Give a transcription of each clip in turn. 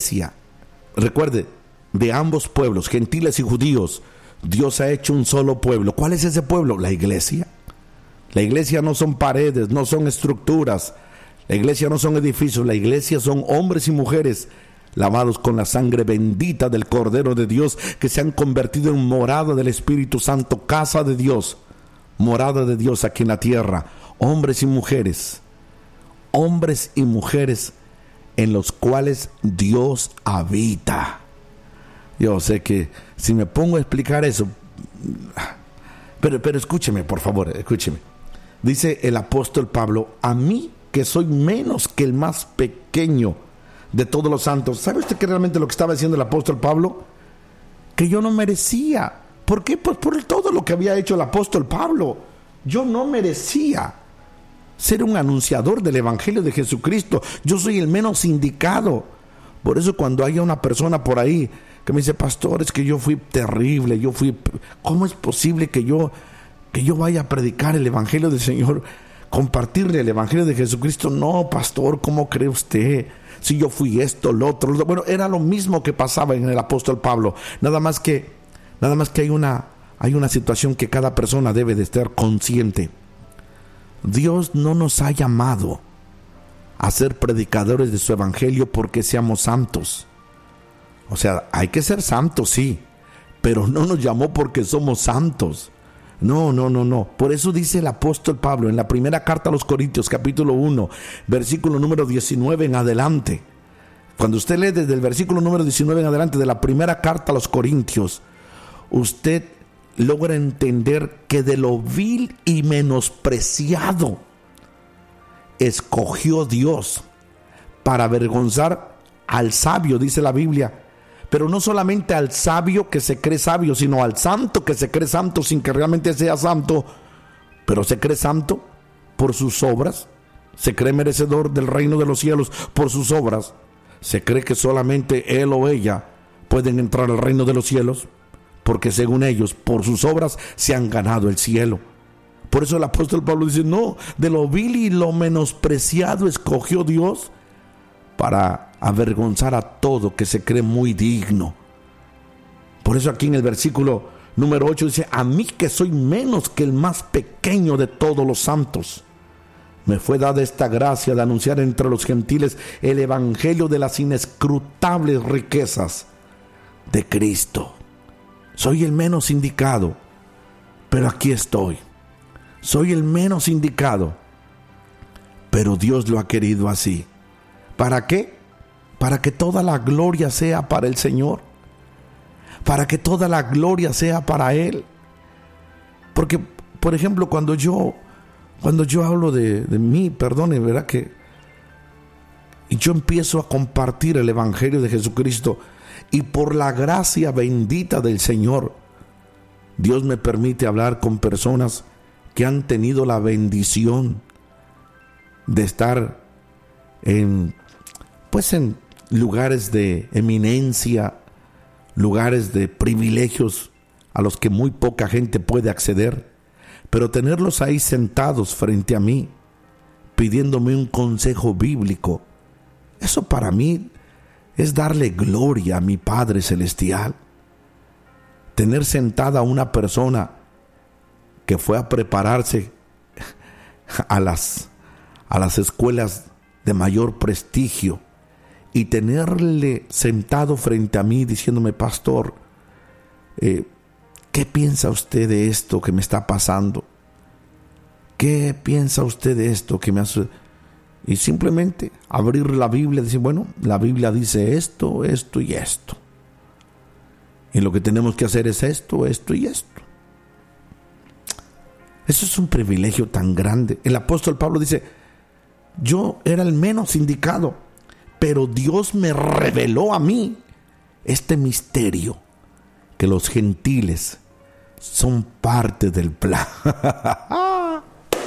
iglesia, recuerde, de ambos pueblos, gentiles y judíos, Dios ha hecho un solo pueblo. ¿Cuál es ese pueblo? La iglesia. La iglesia no son paredes, no son estructuras. La iglesia no son edificios. La iglesia son hombres y mujeres lavados con la sangre bendita del Cordero de Dios, que se han convertido en morada del Espíritu Santo, casa de Dios, morada de Dios aquí en la tierra. Hombres y mujeres en los cuales Dios habita. Yo sé que si me pongo a explicar eso, pero escúcheme, por favor, escúcheme. Dice el apóstol Pablo: a mí, que soy menos que el más pequeño de todos los santos. ¿Sabe usted que realmente lo que estaba diciendo el apóstol Pablo? Que yo no merecía. ¿Por qué? Pues por todo lo que había hecho el apóstol Pablo. Yo no merecía ser un anunciador del Evangelio de Jesucristo. Yo soy el menos indicado. Por eso cuando haya una persona por ahí que me dice: pastor, es que yo fui terrible, ¿cómo es posible que yo vaya a predicar el Evangelio del Señor, compartirle el Evangelio de Jesucristo? No, pastor, ¿cómo cree usted? Si yo fui esto, lo otro. Bueno, era lo mismo que pasaba en el apóstol Pablo. Nada más que hay una situación que cada persona debe de estar consciente. Dios no nos ha llamado a ser predicadores de su Evangelio porque seamos santos. O sea, hay que ser santos, sí, pero no nos llamó porque somos santos. No. Por eso dice el apóstol Pablo en la primera carta a los Corintios, capítulo 1, versículo número 19 en adelante. Cuando usted lee desde el versículo número 19 en adelante de la primera carta a los Corintios, usted logra entender que de lo vil y menospreciado escogió Dios para avergonzar al sabio, dice la Biblia. Pero no solamente al sabio que se cree sabio, sino al santo que se cree santo sin que realmente sea santo, pero se cree santo por sus obras, se cree merecedor del reino de los cielos por sus obras, se cree que solamente él o ella pueden entrar al reino de los cielos, porque según ellos, por sus obras, se han ganado el cielo. Por eso el apóstol Pablo dice: no, de lo vil y lo menospreciado escogió Dios para avergonzar a todo que se cree muy digno. Por eso aquí en el versículo número 8 dice: a mí, que soy menos que el más pequeño de todos los santos, me fue dada esta gracia de anunciar entre los gentiles el evangelio de las inescrutables riquezas de Cristo. Soy el menos indicado, pero aquí estoy. Soy el menos indicado, pero Dios lo ha querido así. ¿Para qué? Para que toda la gloria sea para el Señor. Para que toda la gloria sea para Él. Porque, por ejemplo, cuando yo hablo de mí, perdone, ¿verdad? Que yo empiezo a compartir el Evangelio de Jesucristo, y por la gracia bendita del Señor, Dios me permite hablar con personas que han tenido la bendición de estar en lugares de eminencia, lugares de privilegios a los que muy poca gente puede acceder, pero tenerlos ahí sentados frente a mí, pidiéndome un consejo bíblico, eso para mí es darle gloria a mi Padre Celestial. Tener sentada a una persona que fue a prepararse a las escuelas de mayor prestigio, y tenerle sentado frente a mí diciéndome: pastor, ¿qué piensa usted de esto que me está pasando? ¿Qué piensa usted de esto que me hace? Y simplemente abrir la Biblia y decir: bueno, la Biblia dice esto, esto y esto. Y lo que tenemos que hacer es esto, esto y esto. Eso es un privilegio tan grande. El apóstol Pablo dice: yo era el menos indicado, pero Dios me reveló a mí este misterio, que los gentiles son parte del plan.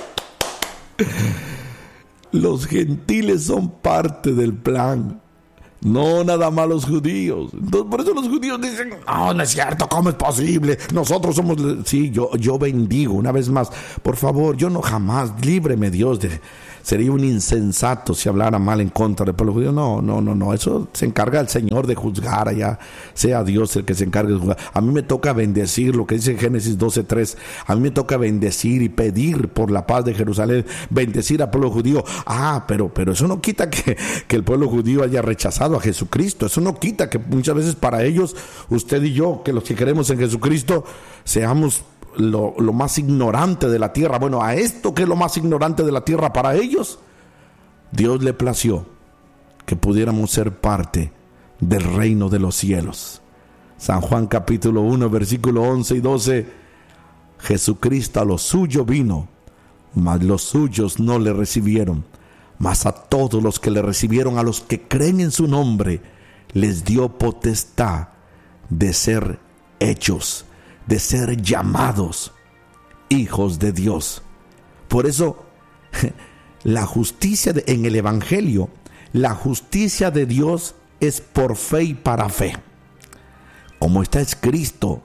Los gentiles son parte del plan. No nada más los judíos. Entonces, por eso los judíos dicen, no es cierto, ¿cómo es posible? Nosotros somos... Sí, yo bendigo una vez más. Por favor, yo no jamás, líbreme Dios de... Sería un insensato si hablara mal en contra del pueblo judío. No. Eso se encarga el Señor de juzgar allá. Sea Dios el que se encargue de juzgar. A mí me toca bendecir lo que dice en Génesis 12:3. A mí me toca bendecir y pedir por la paz de Jerusalén. Bendecir al pueblo judío. Pero eso no quita que el pueblo judío haya rechazado a Jesucristo. Eso no quita que muchas veces para ellos, usted y yo, que los que creemos en Jesucristo, seamos lo más ignorante de la tierra. Bueno, a esto que es lo más ignorante de la tierra para ellos, Dios le plació que pudiéramos ser parte del reino de los cielos. San Juan capítulo 1 versículo 11 y 12. Jesucristo a lo suyo vino, mas los suyos no le recibieron. Mas a todos los que le recibieron, a los que creen en su nombre, les dio potestad de ser hechos, de ser llamados hijos de Dios. Por eso, la justicia en el Evangelio, la justicia de Dios es por fe y para fe. Como está escrito,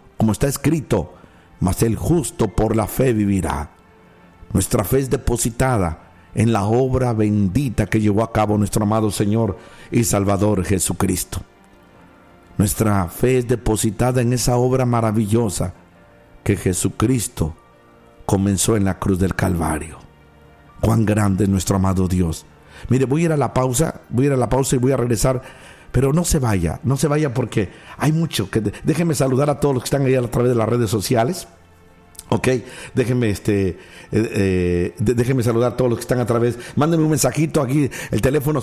mas el justo por la fe vivirá. Nuestra fe es depositada en la obra bendita que llevó a cabo nuestro amado Señor y Salvador Jesucristo. Nuestra fe es depositada en esa obra maravillosa que Jesucristo comenzó en la cruz del Calvario. Cuán grande es nuestro amado Dios. Mire, voy a ir a la pausa y voy a regresar, pero no se vaya porque hay mucho que... Déjenme saludar a todos los que están ahí a través de las redes sociales. Ok, déjenme saludar a todos los que están a través. Mándenme un mensajito aquí, el teléfono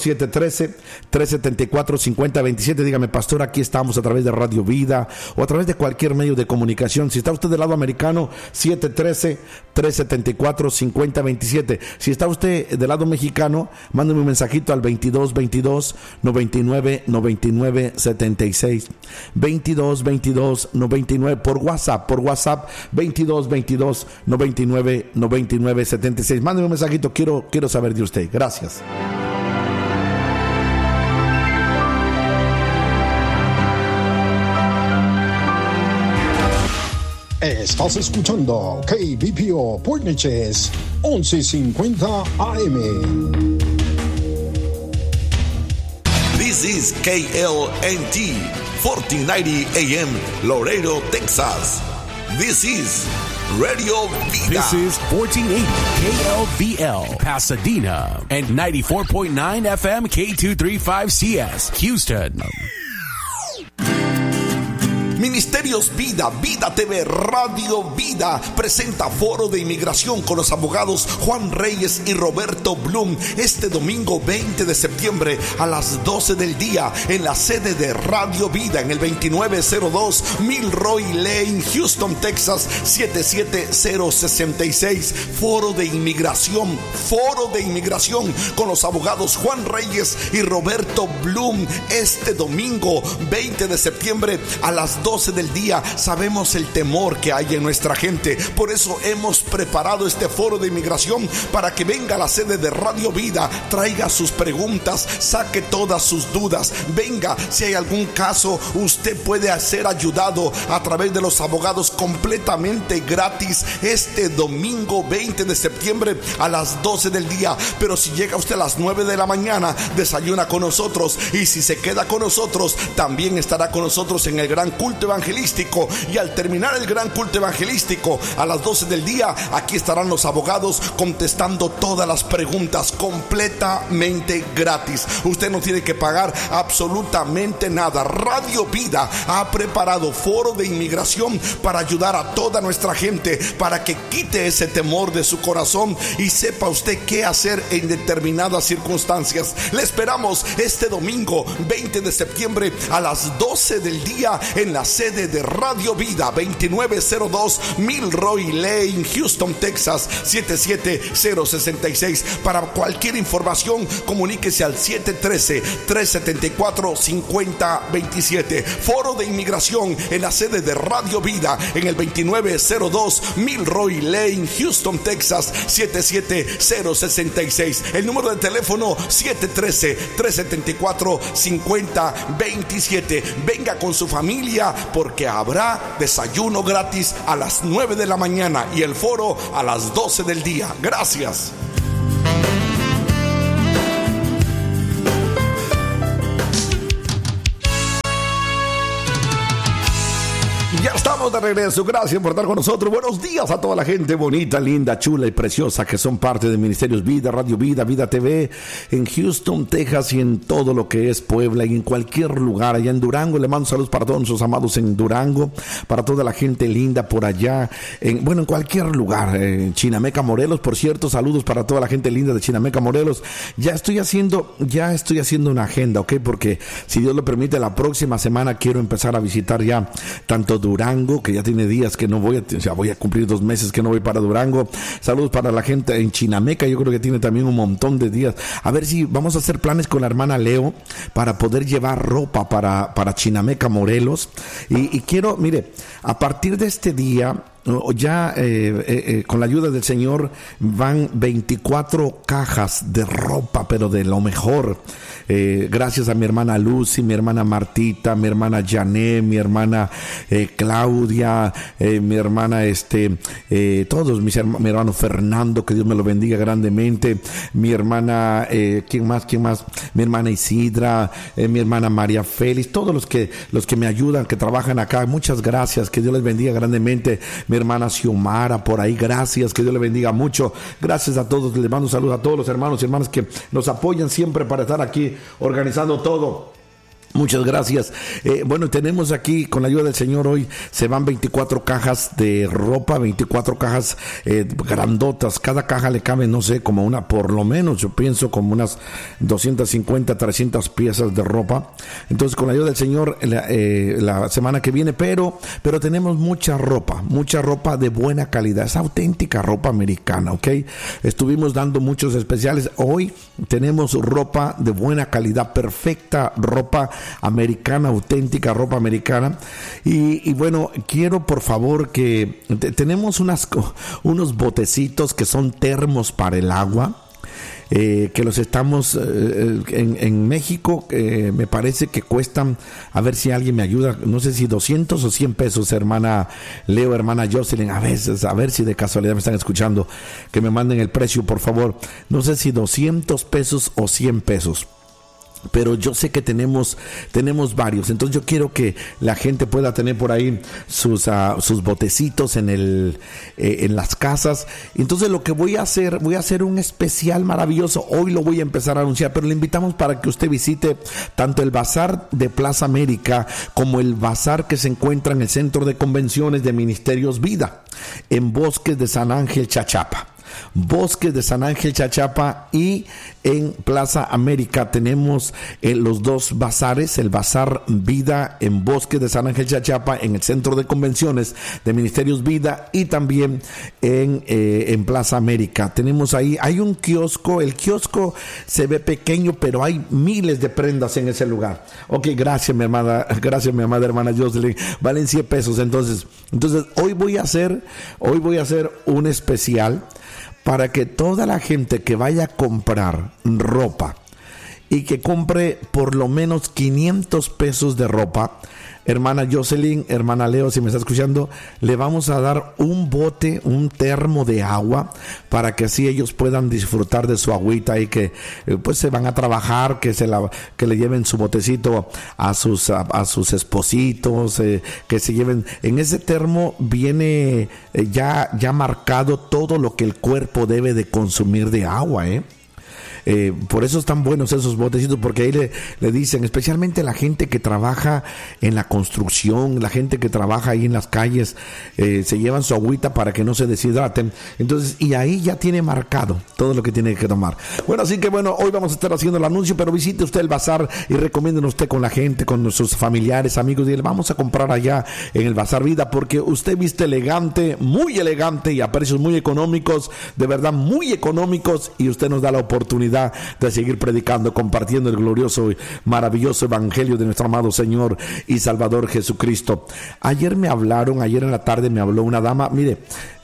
713-374-5027. Dígame, pastor, aquí estamos a través de Radio Vida o a través de cualquier medio de comunicación. Si está usted del lado americano, 713-374-5027. Si está usted del lado mexicano, mándenme un mensajito al 2222-999976. 2222-99 por WhatsApp 2222-999976. Mándeme un mensajito, quiero saber de usted. Gracias. Estás escuchando KBPO Port Neches 1150 AM. This is KLNT 1490 AM Laredo, Texas. This is Radio Vida. This is 1480 KLVL Pasadena and 94.9 FM K235CS Houston. Ministerios Vida, Vida TV, Radio Vida presenta Foro de Inmigración con los abogados Juan Reyes y Roberto Blum este domingo 20 de septiembre a las 12 del día en la sede de Radio Vida en el 2902 Milroy Lane, Houston, Texas 77066. Foro de Inmigración con los abogados Juan Reyes y Roberto Blum este domingo 20 de septiembre a las 12 del día. Sabemos el temor que hay en nuestra gente, por eso hemos preparado este foro de inmigración para que venga a la sede de Radio Vida, traiga sus preguntas, saque todas sus dudas, venga, si hay algún caso usted puede ser ayudado a través de los abogados completamente gratis este domingo 20 de septiembre a las 12 del día. Pero si llega usted a las 9 de la mañana, desayuna con nosotros, y si se queda con nosotros, también estará con nosotros en el gran culto evangelístico. Y al terminar el gran culto evangelístico a las 12 del día, aquí estarán los abogados contestando todas las preguntas completamente gratis. Usted no tiene que pagar absolutamente nada. Radio Vida ha preparado foro de inmigración para ayudar a toda nuestra gente, para que quite ese temor de su corazón y sepa usted qué hacer en determinadas circunstancias. Le esperamos este domingo 20 de septiembre a las 12 del día en la sede de Radio Vida, 2902 Milroy Lane, Houston, Texas, 77066. Para cualquier información, comuníquese al 713-374-5027. Foro de Inmigración en la sede de Radio Vida en el 2902 Milroy Lane, Houston, Texas, 77066. El número de teléfono 713-374-5027. Venga con su familia porque habrá desayuno gratis a las 9 de la mañana y el foro a las 12 del día. Gracias. Ya estamos de regreso, gracias por estar con nosotros. Buenos días a toda la gente bonita, linda, chula y preciosa que son parte de Ministerios Vida, Radio Vida, Vida TV en Houston, Texas y en todo lo que es Puebla y en cualquier lugar. Allá en Durango, le mando saludos para todos nuestros amados en Durango, para toda la gente linda por allá, en cualquier lugar, en Chinameca, Morelos, por cierto, saludos para toda la gente linda de Chinameca, Morelos. Ya estoy haciendo una agenda, ¿ok? Porque si Dios lo permite, la próxima semana quiero empezar a visitar ya tanto Durango, que ya tiene días que no voy a cumplir 2 meses que no voy para Durango. Saludos para la gente en Chinameca, yo creo que tiene también un montón de días. A ver si vamos a hacer planes con la hermana Leo para poder llevar ropa para Chinameca, Morelos. Y quiero, mire, a partir de este día, ya con la ayuda del Señor van 24 cajas de ropa, pero de lo mejor. Gracias a mi hermana Lucy, mi hermana Martita, mi hermana Jané, mi hermana Claudia, mi hermana todos mi hermano Fernando, que Dios me lo bendiga grandemente, mi hermana ¿quién más? Mi hermana Isidra, mi hermana María Félix, todos los que me ayudan, que trabajan acá, muchas gracias, que Dios les bendiga grandemente. Mi hermana Xiomara por ahí, gracias, que Dios le bendiga mucho. Gracias a todos, les mando un saludo a todos los hermanos y hermanas que nos apoyan siempre para estar aquí organizando todo. Muchas gracias. Tenemos aquí, con la ayuda del Señor, hoy se van 24 cajas de ropa, 24 cajas grandotas. Cada caja le cabe, no sé, como por lo menos, yo pienso como unas 250, 300 piezas de ropa. Entonces, con la ayuda del Señor, la semana que viene, pero tenemos mucha ropa de buena calidad. Es auténtica ropa americana, ¿ok? Estuvimos dando muchos especiales. Hoy tenemos ropa de buena calidad, perfecta ropa americana, auténtica ropa americana. Y bueno, quiero por favor que tenemos unos botecitos que son termos para el agua, que los estamos en México, me parece que cuestan, a ver si alguien me ayuda, no sé si 200 o 100 pesos, hermana Leo, hermana Jocelyn, a ver si de casualidad me están escuchando, que me manden el precio, por favor. No sé si 200 pesos o 100 pesos. Pero yo sé que tenemos varios, entonces yo quiero que la gente pueda tener por ahí sus botecitos en las casas. Entonces lo que voy a hacer un especial maravilloso. Hoy lo voy a empezar a anunciar, pero le invitamos para que usted visite tanto el bazar de Plaza América como el bazar que se encuentra en el Centro de Convenciones de Ministerios Vida, en Bosques de San Ángel, Chachapa. Bosques de San Ángel, Chachapa, y en Plaza América tenemos los dos bazares, el Bazar Vida en Bosques de San Ángel, Chachapa, en el Centro de Convenciones de Ministerios Vida, y también en Plaza América. Tenemos ahí, hay un kiosco, el kiosco se ve pequeño, pero hay miles de prendas en ese lugar. Ok, gracias mi amada hermana Jocelyn, valen 100 pesos. Entonces hoy voy a hacer un especial para que toda la gente que vaya a comprar ropa y que compre por lo menos 500 pesos de ropa, hermana Jocelyn, hermana Leo, si me está escuchando, le vamos a dar un bote, un termo de agua, para que así ellos puedan disfrutar de su agüita y que pues se van a trabajar, que le lleven su botecito a sus espositos, que se lleven. En ese termo viene ya marcado todo lo que el cuerpo debe de consumir de agua, Por eso están buenos esos botecitos, porque ahí le dicen, especialmente la gente que trabaja en la construcción, la gente que trabaja ahí en las calles, se llevan su agüita para que no se deshidraten. Entonces, y ahí ya tiene marcado todo lo que tiene que tomar. Bueno, así que bueno, hoy vamos a estar haciendo el anuncio, pero visite usted el bazar y recomienden usted con la gente, con sus familiares, amigos, y vamos a comprar allá en el Bazar Vida, porque usted viste elegante, muy elegante y a precios muy económicos, de verdad muy económicos, y usted nos da la oportunidad de seguir predicando, compartiendo el glorioso y maravilloso evangelio de nuestro amado Señor y Salvador Jesucristo. Ayer en la tarde me habló una dama, mire,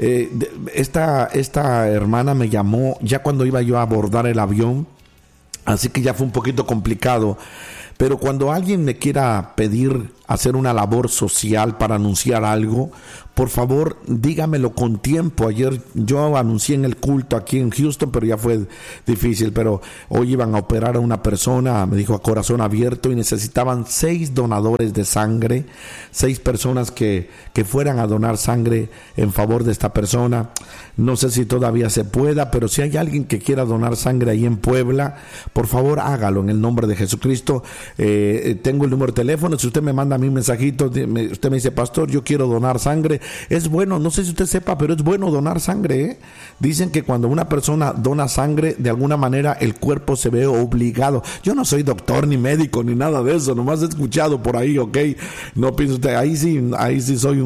esta hermana me llamó ya cuando iba yo a abordar el avión, así que ya fue un poquito complicado. Pero cuando alguien me quiera pedir hacer una labor social para anunciar algo, por favor, dígamelo con tiempo. Ayer yo anuncié en el culto aquí en Houston, pero ya fue difícil. Pero hoy iban a operar a una persona, me dijo, a corazón abierto, y necesitaban 6 donadores de sangre, 6 personas que fueran a donar sangre en favor de esta persona. No sé si todavía se pueda, pero si hay alguien que quiera donar sangre ahí en Puebla, por favor hágalo en el nombre de Jesucristo. Tengo el número de teléfono. Si usted me manda a mí un mensajito, usted me dice, pastor, yo quiero donar sangre. Es bueno, no sé si usted sepa, pero es bueno donar sangre, ¿eh? Dicen que cuando una persona dona sangre, de alguna manera el cuerpo se ve obligado. Yo no soy doctor, ni médico, ni nada de eso, nomás he escuchado por ahí, ¿ok? No piense usted, ahí sí soy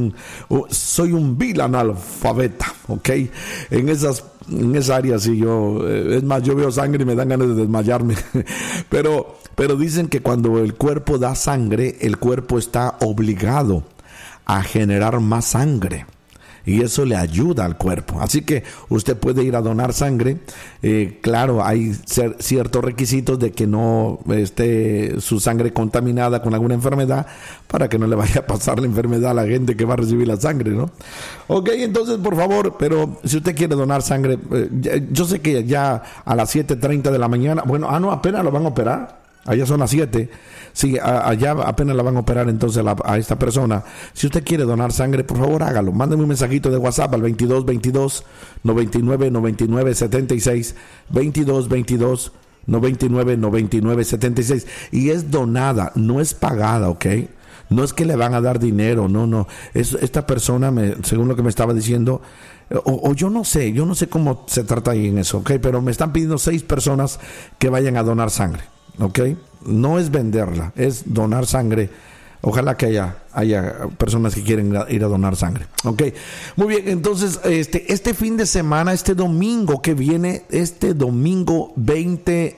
un vil analfabeta, ¿ok? En esa área sí yo, es más, yo veo sangre y me dan ganas de desmayarme. Pero dicen que cuando el cuerpo da sangre, el cuerpo está obligado a generar más sangre, y eso le ayuda al cuerpo. Así que usted puede ir a donar sangre. Claro, hay ciertos requisitos de que no esté su sangre contaminada con alguna enfermedad, para que no le vaya a pasar la enfermedad a la gente que va a recibir la sangre, ¿no? Ok, entonces por favor, pero si usted quiere donar sangre, yo sé que ya a las 7:30 de la mañana, bueno, no, apenas lo van a operar. Allá son las 7. Sí, allá apenas la van a operar entonces a esta persona. Si usted quiere donar sangre, por favor hágalo. Mándeme un mensajito de WhatsApp al 2222 99 99 76, 2222 99 99 76, y es donada, no es pagada, ¿ok? No es que le van a dar dinero, no. Esta persona, según lo que me estaba diciendo, o yo no sé cómo se trata ahí en eso, ¿ok? Pero me están pidiendo 6 personas que vayan a donar sangre, ¿ok? No es venderla, es donar sangre. Ojalá que haya personas que quieren ir a donar sangre, ¿ok? Muy bien, entonces este fin de semana, este domingo que viene, este domingo 20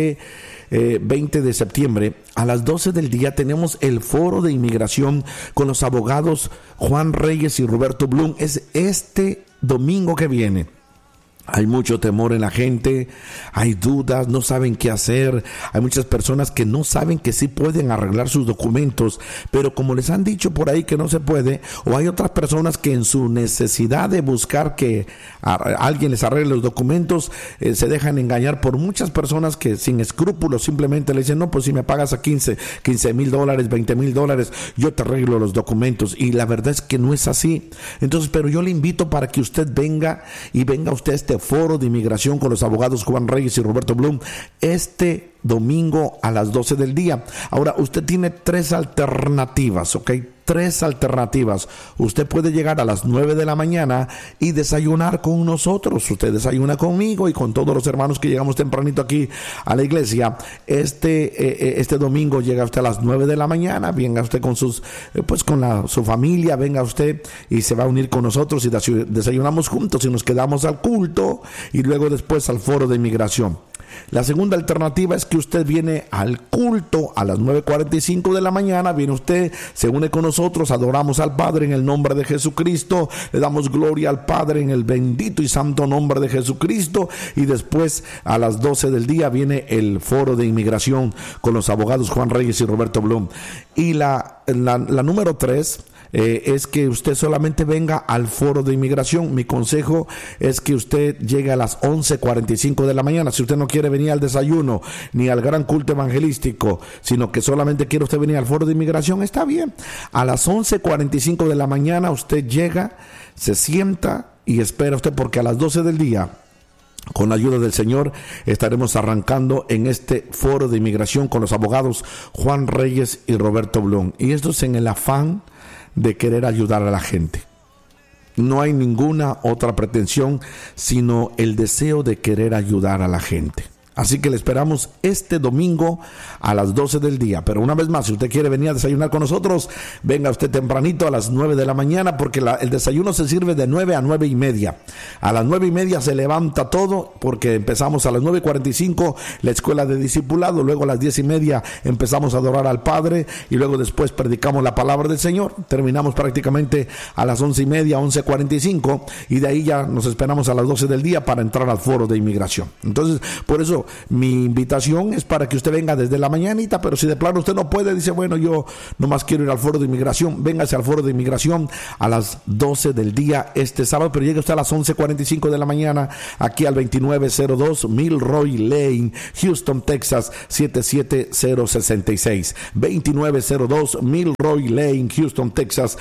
de septiembre, a las 12 del día tenemos el foro de inmigración con los abogados Juan Reyes y Roberto Blum. Es este domingo que viene. Hay mucho temor en la gente, hay dudas, no saben qué hacer. Hay muchas personas que no saben que sí pueden arreglar sus documentos, pero como les han dicho por ahí que no se puede, o hay otras personas que en su necesidad de buscar que alguien les arregle los documentos, se dejan engañar por muchas personas que sin escrúpulos simplemente le dicen, no, pues si me pagas a $15,000, $20,000, yo te arreglo los documentos. Y la verdad es que no es así. Entonces, pero yo le invito para que usted venga usted a este foro de inmigración con los abogados Juan Reyes y Roberto Blum este domingo a las 12 del día. Ahora, usted tiene 3 alternativas, ¿ok? 3 alternativas. Usted puede llegar a las 9 de la mañana y desayunar con nosotros. Usted desayuna conmigo y con todos los hermanos que llegamos tempranito aquí a la iglesia. Este domingo llega usted a las 9 de la mañana. Venga usted con su familia. Venga usted y se va a unir con nosotros y desayunamos juntos y nos quedamos al culto y luego después al foro de inmigración. La segunda alternativa es que usted viene al culto a las 9:45 de la mañana, viene usted, se une con nosotros, adoramos al Padre en el nombre de Jesucristo, le damos gloria al Padre en el bendito y santo nombre de Jesucristo, y después a las 12 del día viene el foro de inmigración con los abogados Juan Reyes y Roberto Blum. Y la número 3 es que usted solamente venga al foro de inmigración. Mi consejo es que usted llegue a las 11:45 de la mañana. Si usted no quiere venir al desayuno ni al gran culto evangelístico, sino que solamente quiere usted venir al foro de inmigración, está bien. A las 11:45 de la mañana usted llega, se sienta y espera usted, porque a las 12 del día Con la ayuda del Señor estaremos arrancando en este foro de inmigración con los abogados Juan Reyes y Roberto Blum. Y esto es en el afán de querer ayudar a la gente. No hay ninguna otra pretensión sino el deseo de querer ayudar a la gente. Así que le esperamos este domingo a las 12 del día. Pero una vez más, si usted quiere venir a desayunar con nosotros, venga usted tempranito a las 9 de la mañana, porque el desayuno se sirve de 9 a 9 y media. A las 9 y media se levanta todo, porque empezamos a las 9:45 la escuela de discipulado. Luego a las 10 y media empezamos a adorar al Padre, y luego después predicamos la palabra del Señor. Terminamos prácticamente a las 11 y media, 11:45, y de ahí ya nos esperamos a las 12 del día para entrar al foro de inmigración. Entonces, por eso mi invitación es para que usted venga desde la mañanita, pero si de plano usted no puede, dice, bueno, yo nomás quiero ir al foro de inmigración, véngase al foro de inmigración a las 12 del día este sábado, pero llegue usted a las 11:45 de la mañana aquí al 2902 Milroy Lane, Houston, Texas 77066. 2902 Milroy Lane, Houston, Texas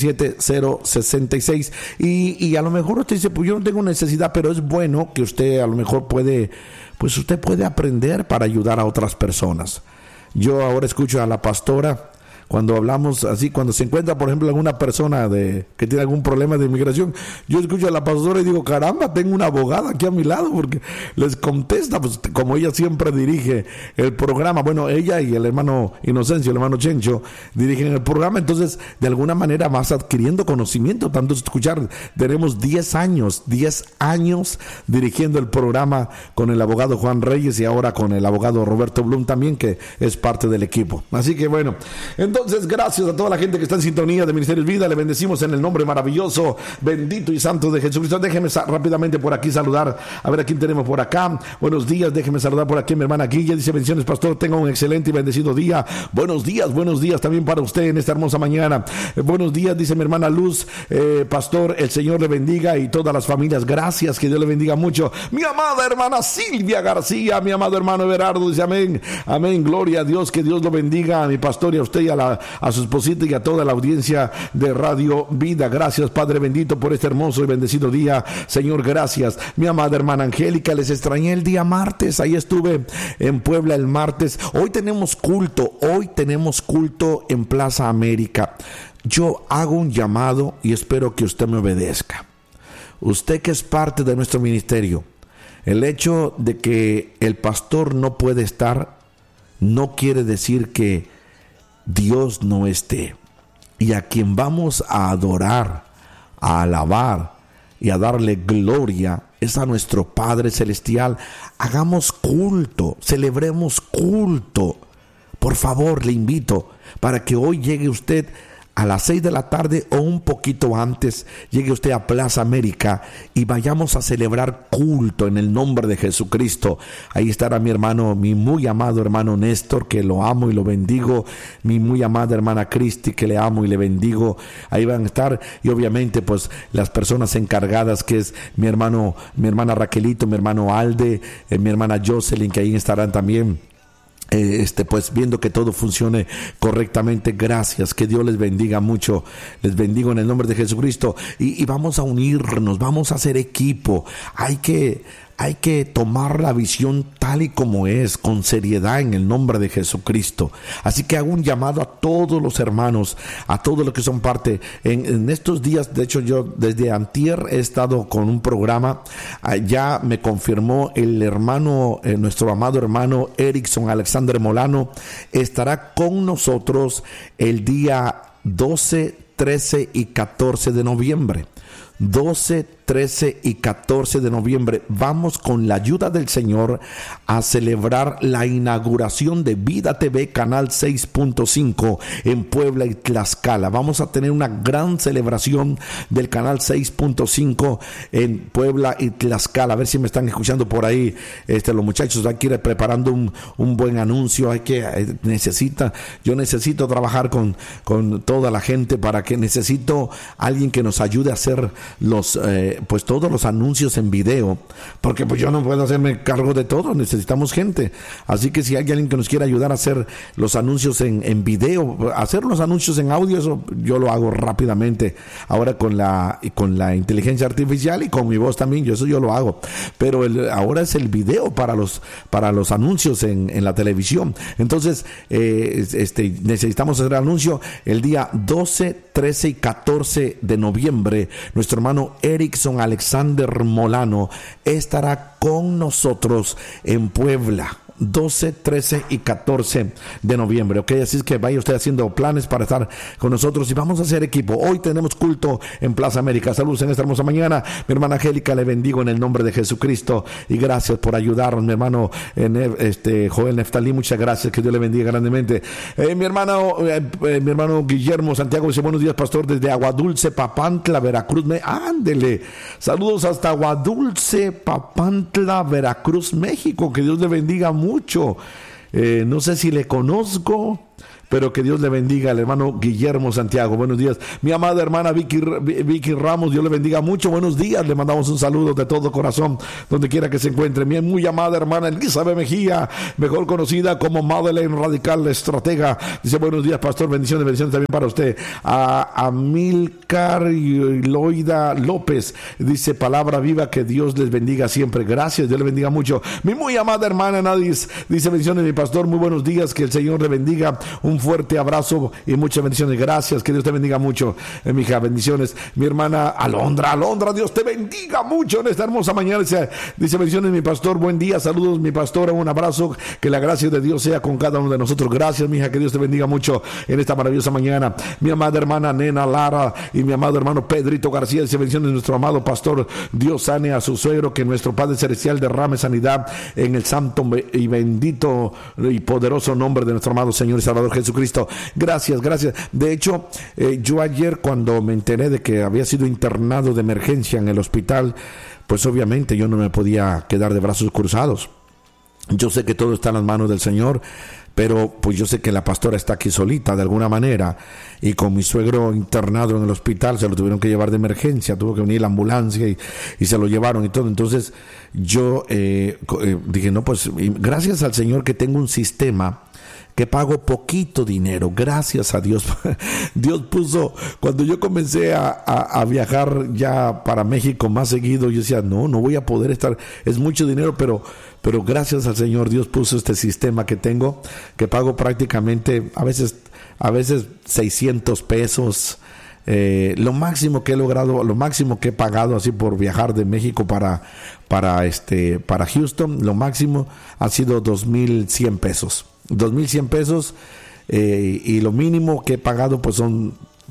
77066. Y a lo mejor usted dice, pues yo no tengo necesidad, pero es bueno que usted a lo mejor puede aprender para ayudar a otras personas. Yo ahora escucho a la pastora cuando hablamos así, cuando se encuentra, por ejemplo, alguna persona que tiene algún problema de inmigración, yo escucho a la pastora y digo, caramba, tengo una abogada aquí a mi lado, porque les contesta, pues como ella siempre dirige el programa. Bueno, ella y el hermano Inocencio, el hermano Chencho, dirigen el programa. Entonces, de alguna manera vas adquiriendo conocimiento, tanto escuchar. Tenemos 10 años dirigiendo el programa con el abogado Juan Reyes y ahora con el abogado Roberto Blum también, que es parte del equipo. Así que bueno, entonces, gracias a toda la gente que está en sintonía de Ministerios Vida. Le bendecimos en el nombre maravilloso, bendito y santo de Jesucristo. Déjeme rápidamente por aquí saludar. A ver a quién tenemos por acá. Buenos días, déjeme saludar por aquí a mi hermana Guilla. Dice, bendiciones, pastor, tenga un excelente y bendecido día. Buenos días también para usted en esta hermosa mañana. Buenos días, dice mi hermana Luz. Pastor, el Señor le bendiga y todas las familias. Gracias, que Dios le bendiga mucho. Mi amada hermana Silvia García, mi amado hermano Everardo, dice amén. Amén, gloria a Dios, que Dios lo bendiga a mi pastor y a usted y a su esposita y a toda la audiencia de Radio Vida. Gracias, Padre bendito, por este hermoso y bendecido día. Señor, gracias. Mi amada hermana Angélica, les extrañé el día martes. Ahí estuve en Puebla el martes. Hoy tenemos culto en Plaza América. Yo hago un llamado y espero que usted me obedezca. Usted que es parte de nuestro ministerio, el hecho de que el pastor no puede estar no quiere decir que Dios no esté. Y a quien vamos a adorar, a alabar y a darle gloria es a nuestro Padre Celestial. Hagamos culto, celebremos culto. Por favor, le invito para que hoy llegue usted a las 6 de la tarde o un poquito antes, llegue usted a Plaza América y vayamos a celebrar culto en el nombre de Jesucristo. Ahí estará mi hermano, mi muy amado hermano Néstor, que lo amo y lo bendigo, mi muy amada hermana Cristi, que le amo y le bendigo. Ahí van a estar, y obviamente pues las personas encargadas, que es mi hermana Raquelito, mi hermano Alde, mi hermana Jocelyn, que ahí estarán también. Pues viendo que todo funcione correctamente. Gracias, que Dios les bendiga mucho. Les bendigo en el nombre de Jesucristo. Y vamos a unirnos, vamos a hacer equipo. Hay que tomar la visión tal y como es, con seriedad, en el nombre de Jesucristo. Así que hago un llamado a todos los hermanos, a todos los que son parte. En estos días, de hecho, yo desde antier he estado con un programa. Ya me confirmó el hermano, nuestro amado hermano Erickson Alexander Molano, estará con nosotros el día 12, 13 y 14 de noviembre. 12, 13 y 14 de noviembre vamos, con la ayuda del Señor, a celebrar la inauguración de Vida TV Canal 6.5 en Puebla y Tlaxcala. Vamos a tener una gran celebración del Canal 6.5 en Puebla y Tlaxcala. A ver si me están escuchando por ahí los muchachos. Hay que ir preparando un buen anuncio. Yo necesito trabajar con toda la gente, para que necesito alguien que nos ayude a hacer pues todos los anuncios en video, porque pues yo no puedo hacerme cargo de todo, necesitamos gente. Así que si hay alguien que nos quiera ayudar a hacer los anuncios en video, hacer los anuncios en audio, eso yo lo hago rápidamente. Ahora con la inteligencia artificial y con mi voz también, yo lo hago. Pero ahora es el video para los anuncios en la televisión. Entonces, necesitamos hacer anuncio el día 12, 13 y 14 de noviembre. Nuestro hermano Erickson Alexander Molano estará con nosotros en Puebla. 12, 13 y 14 de noviembre, ok, así es que vaya usted haciendo planes para estar con nosotros y vamos a hacer equipo. Hoy tenemos culto en Plaza América. Saludos en esta hermosa mañana. Mi hermana Angélica, le bendigo en el nombre de Jesucristo y gracias por ayudarnos. Mi hermano Joel Neftalí, muchas gracias, que Dios le bendiga grandemente. Mi hermano Guillermo Santiago dice: buenos días, pastor, desde Aguadulce, Papantla, Veracruz. Ándele, saludos hasta Aguadulce, Papantla, Veracruz, México. Que Dios le bendiga mucho. No sé si le conozco, pero que Dios le bendiga al hermano Guillermo Santiago. Buenos días. Mi amada hermana Vicky Ramos, Dios le bendiga mucho. Buenos días, le mandamos un saludo de todo corazón, donde quiera que se encuentre. Mi muy amada hermana Elizabeth Mejía, mejor conocida como Madeleine Radical Estratega, dice: buenos días, pastor, bendiciones también para usted. A Amilcar y Loida López, dice: palabra viva, que Dios les bendiga siempre. Gracias, Dios le bendiga mucho. Mi muy amada hermana Nadis, dice: bendiciones, mi pastor, muy buenos días, que el Señor le bendiga. Un fuerte abrazo y muchas bendiciones. Gracias, que Dios te bendiga mucho, mija, bendiciones. Mi hermana Alondra, Dios te bendiga mucho en esta hermosa mañana. Dice: bendiciones, mi pastor, buen día, saludos, mi pastor, un abrazo, que la gracia de Dios sea con cada uno de nosotros. Gracias, mija, que Dios te bendiga mucho en esta maravillosa mañana. Mi amada hermana Nena Lara y mi amado hermano Pedrito García, dice: bendiciones, nuestro amado pastor, Dios sane a su suegro, que nuestro Padre Celestial derrame sanidad en el santo y bendito y poderoso nombre de nuestro amado Señor y Salvador Jesucristo. Gracias. De hecho, yo ayer, cuando me enteré de que había sido internado de emergencia en el hospital, pues obviamente yo no me podía quedar de brazos cruzados. Yo sé que todo está en las manos del Señor, pero pues yo sé que la pastora está aquí solita de alguna manera, y con mi suegro internado en el hospital se lo tuvieron que llevar de emergencia, tuvo que venir la ambulancia y se lo llevaron y todo. Entonces yo dije: no, pues gracias al Señor que tengo un sistema que pago poquito dinero, gracias a Dios. Dios puso, cuando yo comencé a viajar ya para México más seguido, yo decía: no voy a poder estar, es mucho dinero, pero gracias al Señor, Dios puso este sistema que tengo, que pago prácticamente, a veces 600 pesos. Lo máximo que he logrado, lo máximo que he pagado así por viajar de México para Houston, lo máximo ha sido 2,100 pesos. 2,100 pesos, y lo mínimo que he pagado pues son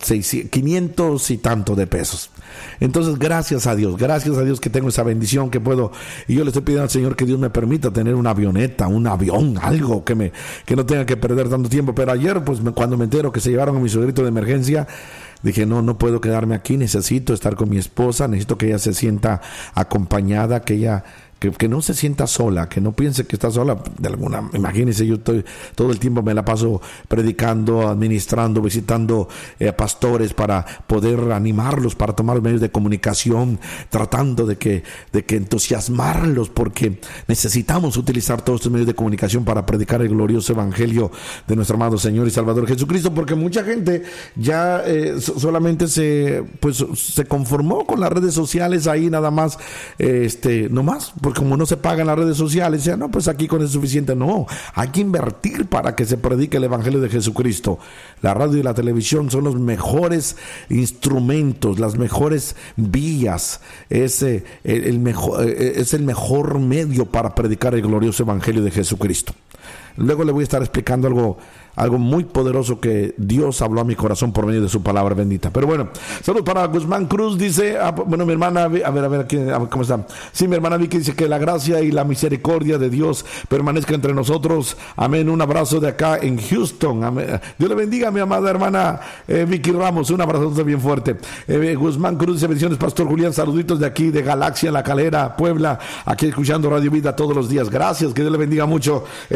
500 y tanto de pesos. Entonces, gracias a Dios que tengo esa bendición, que puedo, y yo le estoy pidiendo al Señor que Dios me permita tener una avioneta, un avión, algo que no tenga que perder tanto tiempo. Pero ayer, pues cuando me entero que se llevaron a mi suegrito de emergencia, dije: no puedo quedarme aquí, necesito estar con mi esposa, necesito que ella se sienta acompañada, que ella que no se sienta sola, que no piense que está sola. Imagínense, yo todo el tiempo me la paso predicando, administrando, visitando pastores para poder animarlos, para tomar los medios de comunicación, tratando de que entusiasmarlos, porque necesitamos utilizar todos estos medios de comunicación para predicar el glorioso evangelio de nuestro amado Señor y Salvador Jesucristo, porque mucha gente ya solamente se conformó con las redes sociales ahí nada más, nomás, porque como no se pagan las redes sociales, ya no, pues aquí con eso es suficiente. No, hay que invertir para que se predique el evangelio de Jesucristo. La radio y la televisión son los mejores instrumentos, las mejores vías, es el mejor medio para predicar el glorioso evangelio de Jesucristo. Luego le voy a estar explicando algo muy poderoso que Dios habló a mi corazón por medio de su palabra bendita. Pero bueno, saludos para Guzmán Cruz, dice, mi hermana, a ver, ¿cómo está? Sí, mi hermana Vicky dice: que la gracia y la misericordia de Dios permanezca entre nosotros. Amén. Un abrazo de acá en Houston. Amén. Dios le bendiga a mi amada hermana Vicky Ramos. Un abrazo bien fuerte. Guzmán Cruz dice: bendiciones, pastor Julián. Saluditos de aquí, de Galaxia, La Calera, Puebla. Aquí escuchando Radio Vida todos los días. Gracias, que Dios le bendiga mucho en esta maravillosa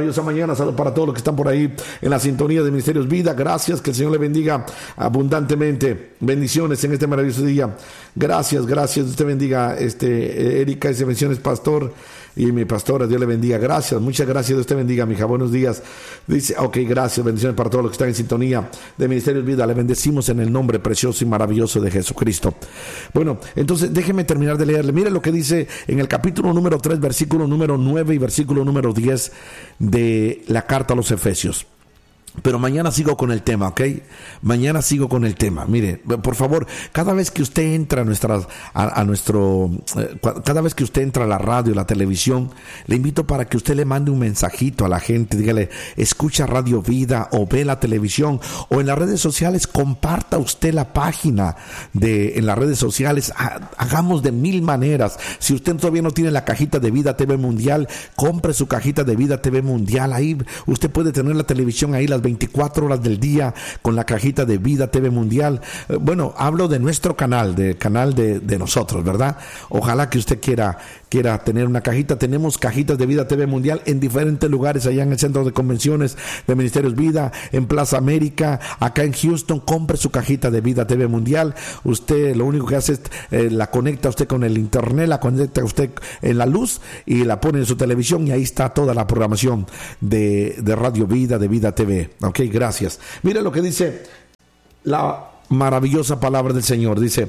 maravillosa mañana. Saludos para todos los que están por ahí en la sintonía de Ministerios Vida. Gracias, que el Señor le bendiga abundantemente. Bendiciones en este maravilloso día. Gracias. Dios te bendiga, Erika, dice bendiciones, pastor. Y mi pastora, Dios le bendiga. Gracias, muchas gracias. Dios te bendiga, mija. Buenos días. Dice, ok, gracias. Bendiciones para todos los que están en sintonía de Ministerios Vida. Le bendecimos en el nombre precioso y maravilloso de Jesucristo. Bueno, entonces déjeme terminar de leerle. Mire lo que dice en el capítulo número 3, versículo número 9 y versículo número 10 de la carta a los Efesios. Pero mañana sigo con el tema, ¿ok? Mañana sigo con el tema. Mire, por favor, cada vez que usted entra cada vez que usted entra a la radio, la televisión, le invito para que usted le mande un mensajito a la gente. Dígale, escucha Radio Vida o ve la televisión o en las redes sociales, comparta usted la página en las redes sociales. Hagamos de 1000 maneras. Si usted todavía no tiene la cajita de Vida TV Mundial, compre su cajita de Vida TV Mundial. Ahí usted puede tener la televisión ahí las 24 horas del día con la cajita de Vida TV Mundial. Bueno, hablo de nuestro canal, del canal de nosotros, ¿verdad? Ojalá que usted quiera tener una cajita. Tenemos cajitas de Vida TV Mundial en diferentes lugares, allá en el centro de convenciones de Ministerios Vida, en Plaza América, acá en Houston. Compre su cajita de Vida TV Mundial. Usted lo único que hace es la conecta usted con el internet, la conecta usted en la luz y la pone en su televisión y ahí está toda la programación de Radio Vida, de Vida TV. Ok, gracias. Mire lo que dice la maravillosa palabra del Señor. Dice,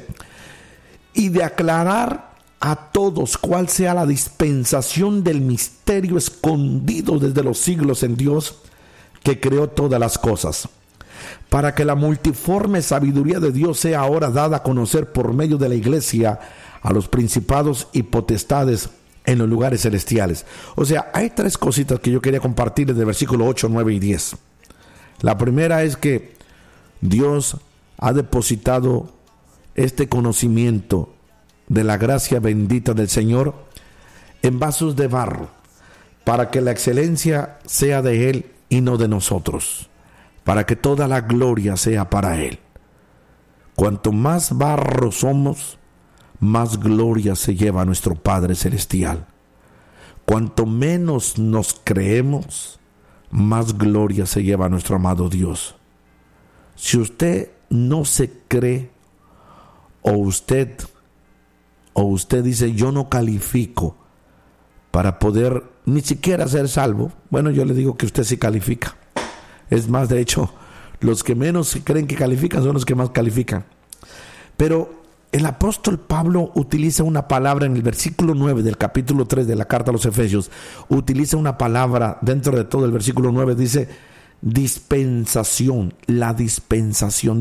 y de aclarar a todos cuál sea la dispensación del misterio escondido desde los siglos en Dios, que creó todas las cosas, para que la multiforme sabiduría de Dios sea ahora dada a conocer por medio de la iglesia a los principados y potestades en los lugares celestiales. O sea, hay 3 cositas que yo quería compartir desde el versículo 8, 9 y 10. La primera es que Dios ha depositado este conocimiento de la gracia bendita del Señor en vasos de barro, para que la excelencia sea de Él y no de nosotros, para que toda la gloria sea para Él. Cuanto más barro somos, más gloria se lleva a nuestro Padre Celestial. Cuanto menos nos creemos, más gloria se lleva a nuestro amado Dios. Si usted no se cree, o usted dice, yo no califico para poder ni siquiera ser salvo, bueno, yo le digo que usted sí califica. Es más, de hecho, los que menos creen que califican son los que más califican. Pero el apóstol Pablo utiliza una palabra en el versículo 9 del capítulo 3 de la carta a los Efesios. Utiliza una palabra dentro de todo el versículo 9. Dice dispensación. La dispensación.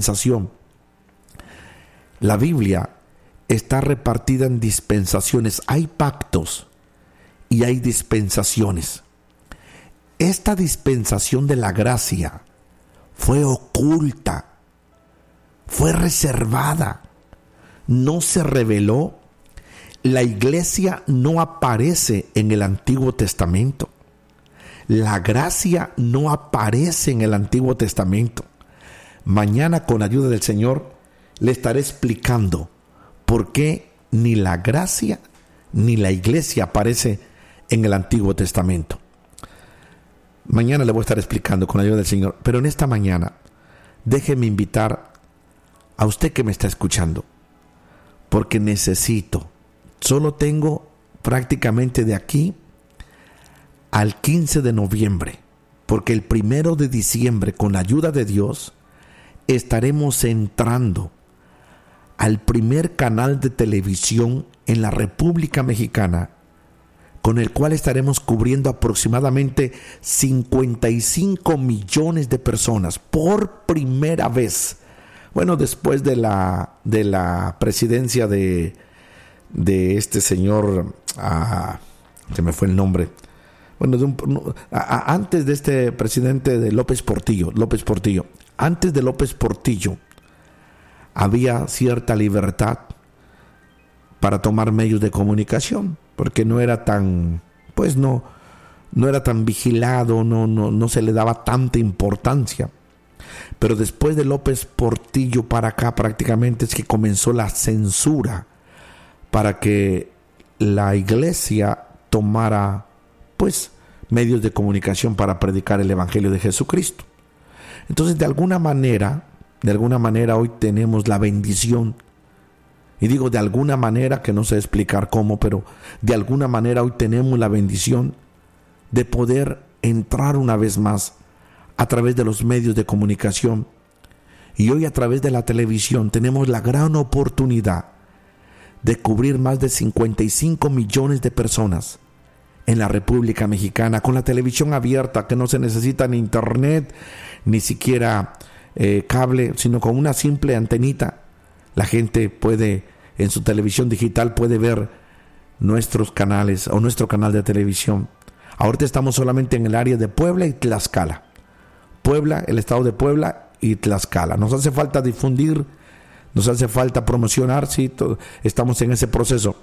La Biblia está repartida en dispensaciones. Hay pactos y hay dispensaciones. Esta dispensación de la gracia fue oculta, fue reservada. No se reveló. La iglesia no aparece en el Antiguo Testamento. La gracia no aparece en el Antiguo Testamento. Mañana, con la ayuda del Señor, le estaré explicando por qué ni la gracia ni la iglesia aparece en el Antiguo Testamento. Mañana le voy a estar explicando con la ayuda del Señor. Pero en esta mañana, déjeme invitar a usted que me está escuchando, porque solo tengo prácticamente de aquí al 15 de noviembre, porque el 1 de diciembre, con la ayuda de Dios, estaremos entrando al primer canal de televisión en la República Mexicana, con el cual estaremos cubriendo aproximadamente 55 millones de personas por primera vez. Bueno, después de la presidencia de este señor, se me fue el nombre. Bueno, antes de este presidente de López Portillo. Antes de López Portillo había cierta libertad para tomar medios de comunicación, porque no era tan, no era tan vigilado, no se le daba tanta importancia. Pero después de López Portillo para acá, prácticamente es que comenzó la censura para que la iglesia tomara medios de comunicación para predicar el Evangelio de Jesucristo. Entonces, de alguna manera hoy tenemos la bendición, y digo de alguna manera que no sé explicar cómo, pero de alguna manera hoy tenemos la bendición de poder entrar una vez más a través de los medios de comunicación, y hoy a través de la televisión tenemos la gran oportunidad de cubrir más de 55 millones de personas en la República Mexicana, con la televisión abierta, que no se necesita ni internet, ni siquiera cable, sino con una simple antenita. La gente puede, en su televisión digital, puede ver nuestros canales o nuestro canal de televisión. Ahorita estamos solamente en el área de Puebla y Tlaxcala. Puebla, el estado de Puebla y Tlaxcala. Nos hace falta difundir, nos hace falta promocionar, sí, estamos en ese proceso.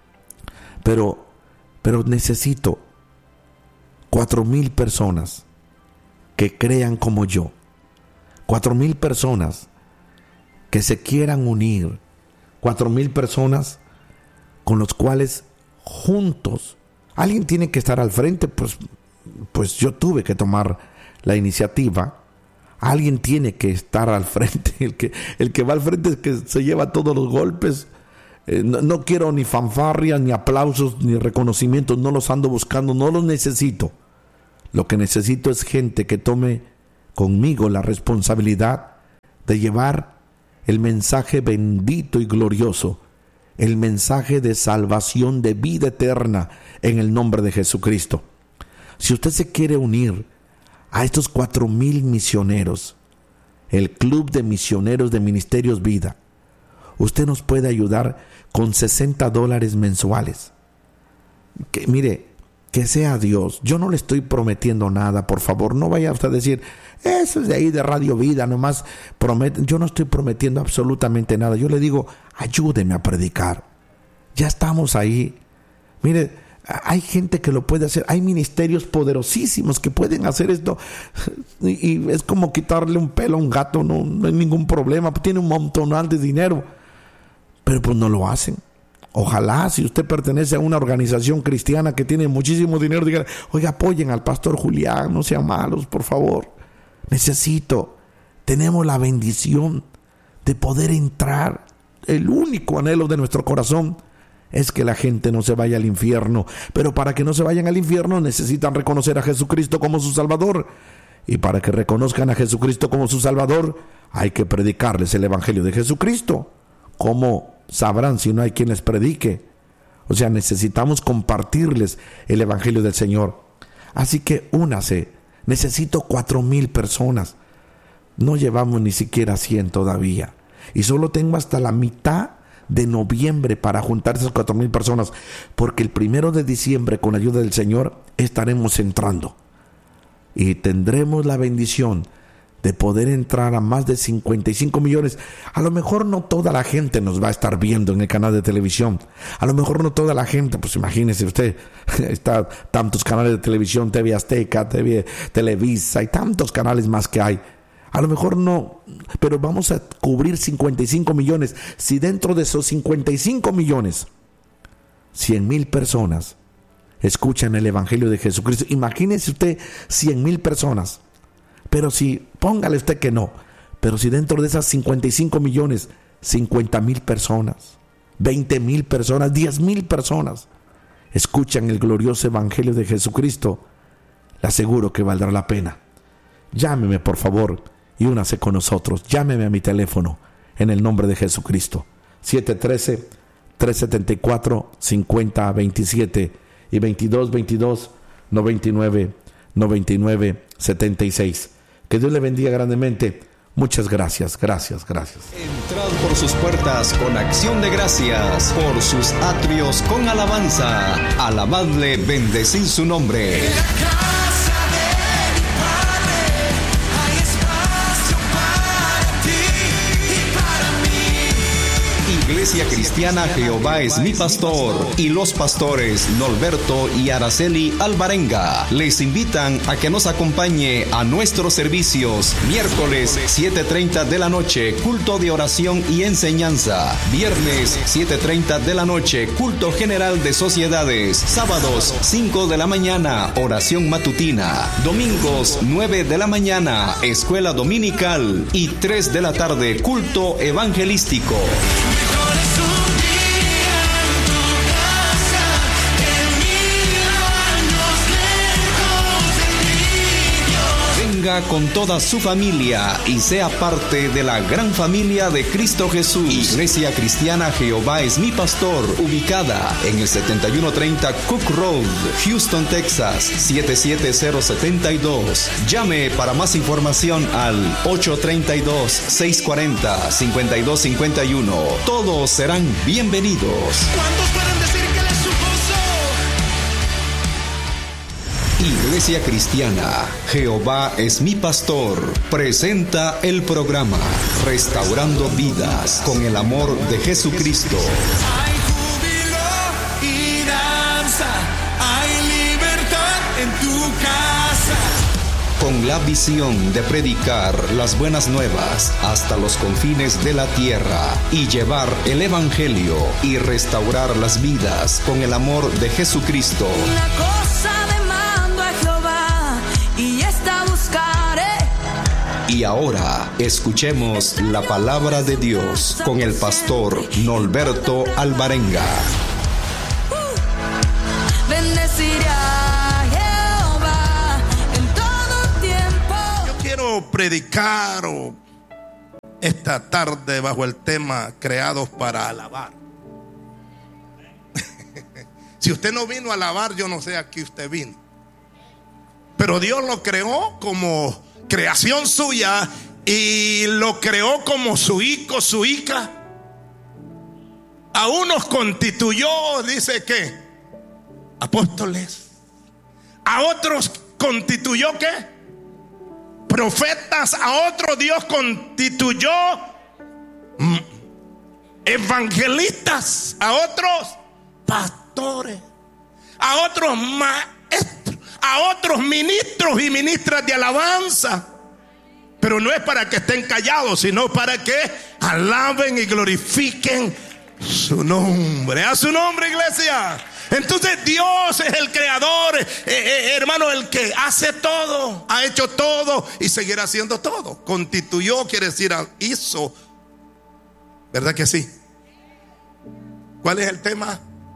Pero necesito 4,000 personas que crean como yo. 4,000 personas que se quieran unir. 4,000 personas con los cuales juntos, alguien tiene que estar al frente, pues yo tuve que tomar la iniciativa. Alguien tiene que estar al frente. El que va al frente es que se lleva todos los golpes. No quiero ni fanfarrias, ni aplausos, ni reconocimientos. No los ando buscando, no los necesito. Lo que necesito es gente que tome conmigo la responsabilidad de llevar el mensaje bendito y glorioso, el mensaje de salvación, de vida eterna, en el nombre de Jesucristo. Si usted se quiere unir a estos 4,000 misioneros, el Club de Misioneros de Ministerios Vida, usted nos puede ayudar con $60 mensuales. Mire, que sea Dios. Yo no le estoy prometiendo nada, por favor. No vaya usted a decir, eso es de ahí de Radio Vida, nomás promete. Yo no estoy prometiendo absolutamente nada. Yo le digo, ayúdeme a predicar. Ya estamos ahí. Mire, hay gente que lo puede hacer. Hay ministerios poderosísimos que pueden hacer esto. Y es como quitarle un pelo a un gato. No hay ningún problema. Tiene un montonal de dinero. Pero pues no lo hacen. Ojalá, si usted pertenece a una organización cristiana que tiene muchísimo dinero, diga, oiga, apoyen al pastor Julián, no sean malos, por favor. Tenemos la bendición de poder entrar. El único anhelo de nuestro corazón es que la gente no se vaya al infierno. Pero para que no se vayan al infierno necesitan reconocer a Jesucristo como su Salvador. Y para que reconozcan a Jesucristo como su Salvador, hay que predicarles el Evangelio de Jesucristo. ¿Cómo sabrán si no hay quien les predique? O sea, necesitamos compartirles el Evangelio del Señor. Así que únase. Necesito 4,000 personas. No llevamos ni siquiera 100 todavía. Y solo tengo hasta la mitad de noviembre para juntar esas 4,000 personas. Porque el 1 de diciembre, con la ayuda del Señor, estaremos entrando. Y tendremos la bendición de poder entrar a más de 55 millones. A lo mejor no toda la gente nos va a estar viendo en el canal de televisión. A lo mejor no toda la gente, pues imagínese usted, está tantos canales de televisión, TV Azteca, TV Televisa y tantos canales más que hay. A lo mejor no, pero vamos a cubrir 55 millones. Si dentro de esos 55 millones, 100,000 personas escuchan el Evangelio de Jesucristo. Imagínese usted 100,000 personas. Pero si, póngale usted que no, pero si dentro de esas 55 millones, 50,000 personas, 20,000 personas, 10,000 personas escuchan el glorioso Evangelio de Jesucristo, le aseguro que valdrá la pena. Llámeme, por favor, y únase con nosotros. Llámeme a mi teléfono en el nombre de Jesucristo. 713-374-5027 y 2222-99-99-76. Que Dios le bendiga grandemente. Muchas gracias, gracias, gracias. Entrad por sus puertas con acción de gracias, por sus atrios con alabanza. Alabadle, bendecid su nombre. En la casa de mi Padre hay espacio para ti y para mí. Iglesia Cristiana Jehová es mi pastor y los pastores Norberto y Araceli Alvarenga les invitan a que nos acompañe a nuestros servicios miércoles 7:30 de la noche, culto de oración y enseñanza; viernes 7:30 de la noche, culto general de sociedades; sábados 5 de la mañana, oración matutina; domingos 9 de la mañana, escuela dominical; y 3 de la tarde, culto evangelístico. Mejor es un día en tu casa que 1000 años lejos de ti, Dios. Venga con toda su familia y sea parte de la gran familia de Cristo Jesús. Iglesia Cristiana Jehová es mi pastor, ubicada en el 7130 Cook Road, Houston, Texas, 77072. Llame para más información al 832-640-5251. Todos serán bienvenidos. ¿Cuántos pueden decir que Él es su gozo? Iglesia Cristiana Jehová es mi pastor presenta el programa Restaurando Vidas con el amor de Jesucristo. Hay júbilo y danza, hay libertad en tu casa. Con la visión de predicar las buenas nuevas hasta los confines de la tierra y llevar el evangelio y restaurar las vidas con el amor de Jesucristo. Una cosa demando a Jehová y esta buscaré. Y ahora escuchemos la palabra de Dios con el pastor Norberto Alvarenga. Bendeciré a Jehová en todo tiempo. Yo quiero predicar esta tarde bajo el tema creados para alabar. Si usted no vino a alabar, yo no sé a qué usted vino. Pero Dios lo creó como creación suya y lo creó como su hijo, su hija. A unos constituyó, dice que apóstoles. A otros constituyó ¿qué? Profetas. A otros Dios constituyó evangelistas. A otros pastores. A otros maestros. A otros ministros y ministras de alabanza. Pero no es para que estén callados, sino para que alaben y glorifiquen su nombre. A su nombre, iglesia. Entonces Dios es el creador, hermano, el que hace todo, ha hecho todo y seguirá haciendo todo. Constituyó quiere decir hizo. ¿Verdad que sí? ¿Cuál es el tema?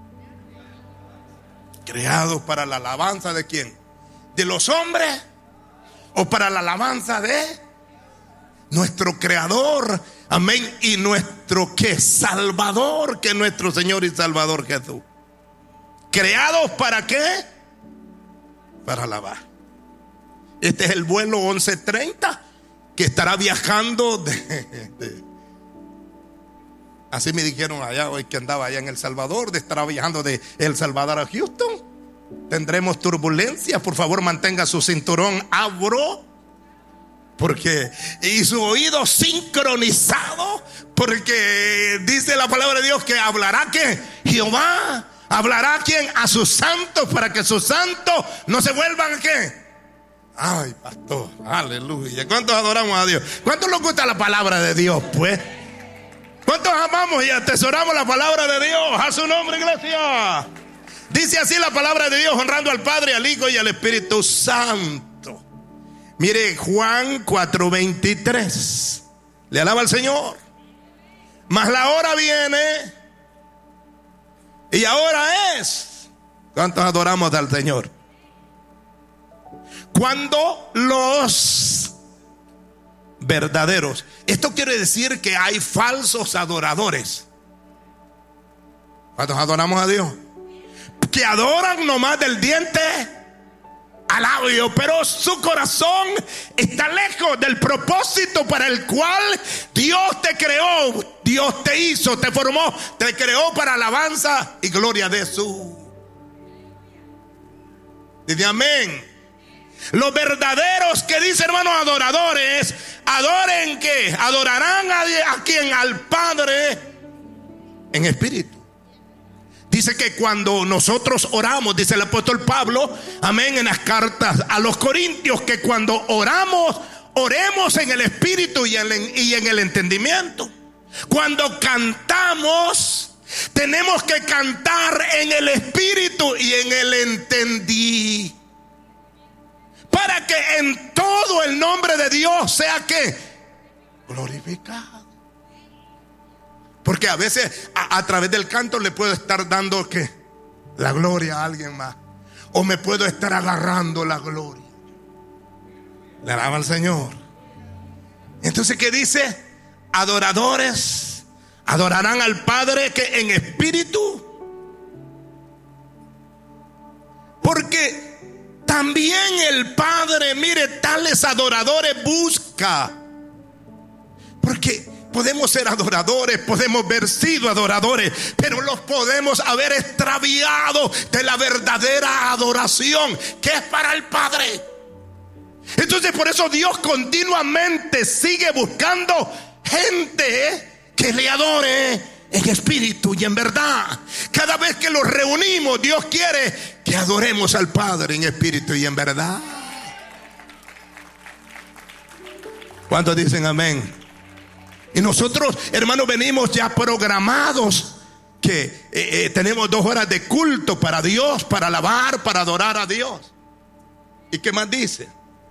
Creados para la alabanza de ¿quién? ¿De los hombres? ¿O para la alabanza de nuestro creador? Amén. Y nuestro ¿qué? Salvador, que es nuestro Señor y Salvador Jesús. ¿Creados para qué? Para alabar. Este es el vuelo 1130 que estará viajando así me dijeron allá hoy que andaba allá en El Salvador, estará viajando de El Salvador a Houston. Tendremos turbulencias. Por favor, mantenga su cinturón abro y su oído sincronizado, porque dice la palabra de Dios que hablará que Jehová hablará ¿quién? A sus santos, para que sus santos no se vuelvan ¿qué? Ay, pastor, aleluya. ¿Cuántos adoramos a Dios? ¿Cuántos les gusta la palabra de Dios, pues? ¿Cuántos amamos y atesoramos la palabra de Dios? A su nombre, iglesia. Dice así la palabra de Dios, honrando al Padre, al Hijo y al Espíritu Santo. Mire, Juan 4:23. Le alaba al Señor. Mas la hora viene y ahora es. ¿Cuántos adoramos al Señor? Cuando los verdaderos. Esto quiere decir que hay falsos adoradores. ¿Cuántos adoramos a Dios? Que adoran nomás del diente al labio, pero su corazón está lejos del propósito para el cual Dios te creó, Dios te hizo, te formó, te creó para alabanza y gloria de su. Dice amén. Los verdaderos que dice hermanos adoradores, adoren que adorarán a quien, al Padre en espíritu. Dice que cuando nosotros oramos, dice el apóstol Pablo, amén, en las cartas a los Corintios, que cuando oramos, oremos en el espíritu y en el entendimiento. Cuando cantamos, tenemos que cantar en el espíritu y en el entendimiento, para que en todo el nombre de Dios sea que glorificado. Porque a veces a través del canto le puedo estar dando que la gloria a alguien más, o me puedo estar agarrando la gloria. Le alaba al Señor. Entonces, ¿qué dice? Adoradores adorarán al Padre que en espíritu. Porque también el Padre, mire, tales adoradores busca. Porque podemos ser adoradores, podemos haber sido adoradores, pero los podemos haber extraviado de la verdadera adoración que es para el Padre. Entonces, por eso Dios continuamente sigue buscando gente que le adore en espíritu y en verdad. Cada vez que los reunimos, Dios quiere que adoremos al Padre en espíritu y en verdad. ¿Cuántos dicen amén? Y nosotros, hermanos, venimos ya programados que tenemos 2 horas de culto para Dios, para alabar, para adorar a Dios. ¿Y qué más dice?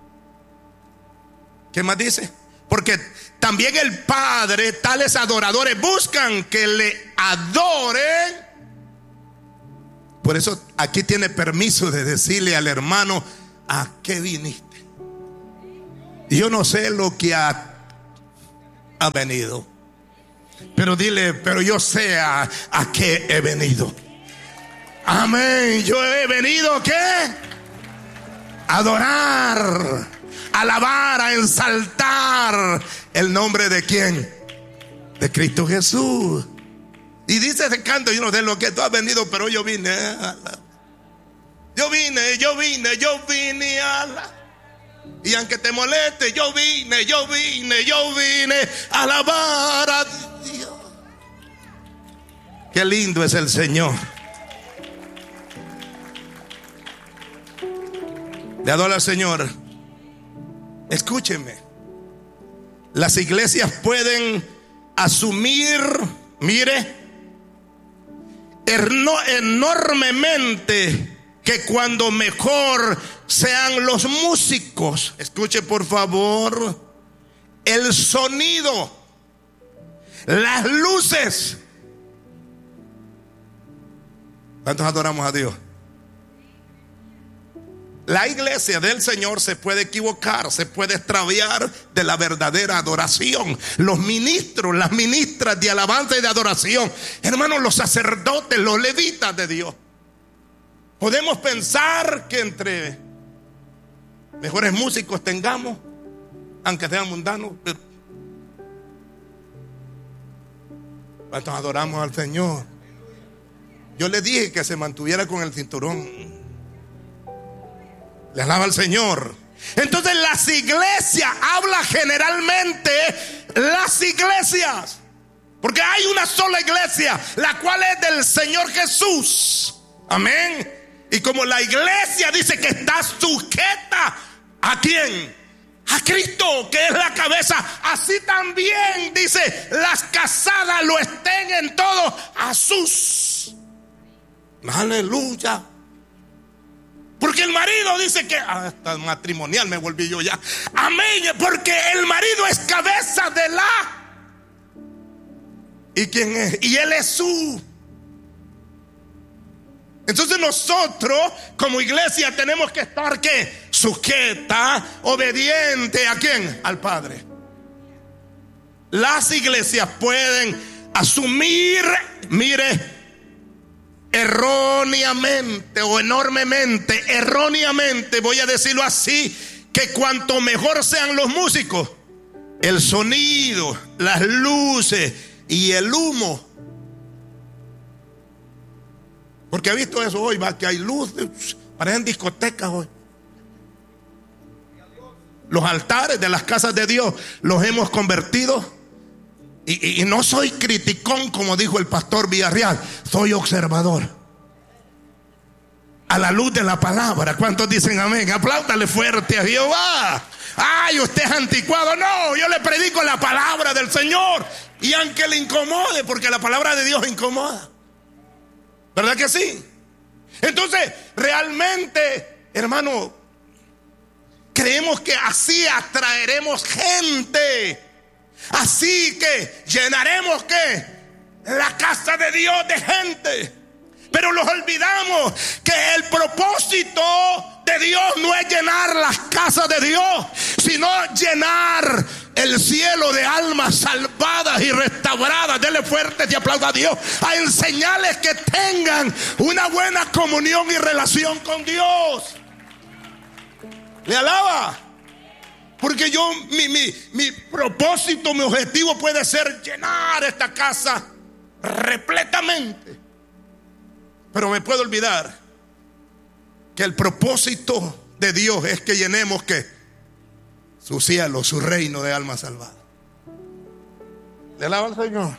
¿Qué más dice? Porque también el Padre, tales adoradores buscan que le adoren. Por eso aquí tiene permiso de decirle al hermano: ¿a qué viniste? Y yo no sé lo que ha venido, pero dile: pero yo sé a qué he venido. Amén. Yo he venido ¿qué? A adorar, a alabar, a ensaltar el nombre de ¿quién? De Cristo Jesús. Y dice ese canto, yo no sé lo que tú has venido, pero yo vine a la. Y aunque te moleste, yo vine a alabar a Dios. Qué lindo es el Señor. Le adoro al Señor. Escúcheme. Las iglesias pueden asumir, mire, enormemente que cuando mejor sean los músicos, escuche por favor, el sonido, las luces. ¿Cuántos adoramos a Dios? La iglesia del Señor se puede equivocar, se puede extraviar de la verdadera adoración. Los ministros, las ministras de alabanza y de adoración, hermanos, los sacerdotes, los levitas de Dios. Podemos pensar que entre mejores músicos tengamos, aunque sean mundanos, pero ¿cuántos adoramos al Señor? Yo le dije que se mantuviera con el cinturón. Le alaba al Señor. Entonces las iglesias, habla generalmente las iglesias, porque hay una sola iglesia, la cual es del Señor Jesús. Amén. Y como la iglesia dice que está sujeta ¿a quién? A Cristo, que es la cabeza, así también dice las casadas lo estén en todo a sus. Aleluya. Porque el marido dice que hasta matrimonial me volví yo ya. Amén. Porque el marido es cabeza de la. ¿Y quién es? Y él es su. Entonces nosotros como iglesia tenemos que estar ¿qué? Sujeta, obediente ¿a quién? Al Padre. Las iglesias pueden asumir, mire, erróneamente o enormemente, erróneamente, voy a decirlo así, que cuanto mejor sean los músicos, el sonido, las luces y el humo. Porque he visto eso hoy, va, que hay luces, parecen discotecas hoy. Los altares de las casas de Dios los hemos convertido Y no soy criticón, como dijo el pastor Villarreal, soy observador. A la luz de la palabra. ¿Cuántos dicen amén? Apláudale fuerte a Jehová. Ay, usted es anticuado. No, yo le predico la palabra del Señor. Y aunque le incomode, porque la palabra de Dios incomoda. ¿Verdad que sí? Entonces, realmente, hermano, creemos que así atraeremos gente. Así que llenaremos ¿qué? La casa de Dios de gente. Pero nos olvidamos que el propósito de Dios no es llenar las casas de Dios, sino llenar el cielo de almas salvadas y restauradas. Dele fuerte y aplauda a Dios. A enseñarles que tengan una buena comunión y relación con Dios. ¿Le alaba? Porque mi propósito, mi objetivo puede ser llenar esta casa repletamente. Pero me puedo olvidar que el propósito de Dios es que llenemos ¿qué? Su cielo, su reino de almas salvadas. ¿Le alaba al Señor?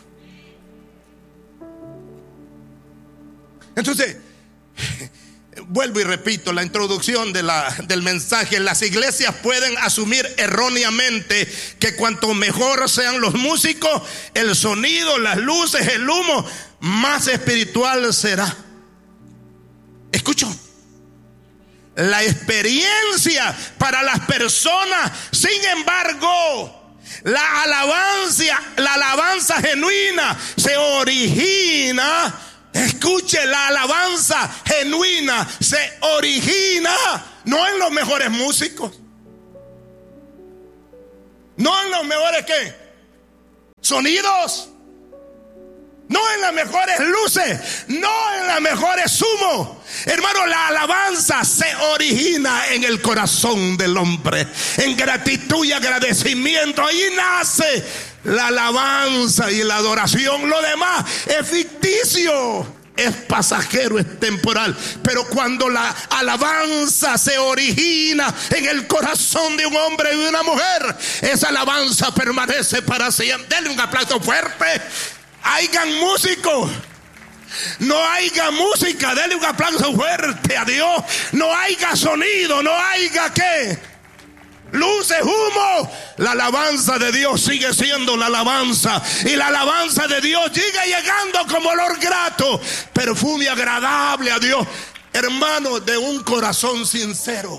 Entonces, vuelvo y repito la introducción del mensaje. Las iglesias pueden asumir erróneamente que cuanto mejor sean los músicos, el sonido, las luces, el humo, más espiritual será. Escucho. La experiencia para las personas, sin embargo, la alabanza genuina se origina. Escuche, la alabanza genuina se origina no en los mejores músicos, no en los mejores ¿qué? Sonidos, no en las mejores luces, no en las mejores humos. Hermano, la alabanza se origina en el corazón del hombre, en gratitud y agradecimiento. Ahí nace la alabanza y la adoración. Lo demás es ficticio, es pasajero, es temporal. Pero cuando la alabanza se origina en el corazón de un hombre y de una mujer, esa alabanza permanece para siempre. Denle un aplauso fuerte. Hayan músicos, no haya música, denle un aplauso fuerte a Dios. No haya sonido, no haya ¿qué? Luces, humo. La alabanza de Dios sigue siendo la alabanza. Y la alabanza de Dios sigue llegando como olor grato, perfume agradable a Dios. Hermano, de un corazón sincero.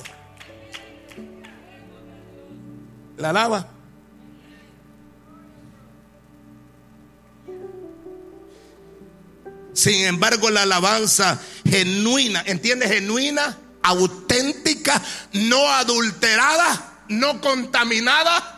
¿La alaba? Sin embargo, la alabanza genuina, ¿entiendes? Genuina, auténtica, no adulterada, no contaminada.